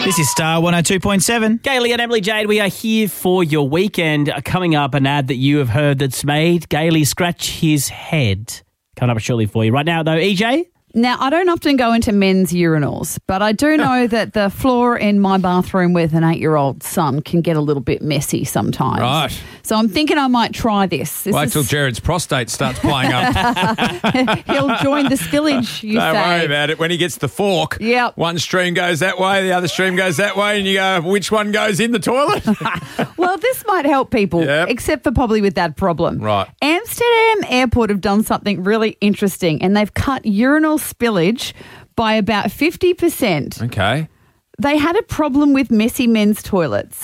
This is Star 102.7. Gailey and Emily Jade, we are here for your weekend. Coming up, an ad that you have heard that's made Gailey scratch his head. Coming up shortly for you. Right now, though, EJ? Now, I don't often go into men's urinals, but I do know that the floor in my bathroom with an 8-year-old son can get a little bit messy sometimes. Right. So I'm thinking I might try this. Wait till Jared's prostate starts playing up. He'll join the spillage, you Don't say. worry about it. When he gets the fork, Yep. one stream goes that way, the other stream goes that way, and you go, which one goes in the toilet? Well, this might help people, Yep. except for probably with that problem. Right. Amsterdam Airport have done something really interesting, and they've cut urinal spillage by about 50%. Okay. They had a problem with messy men's toilets.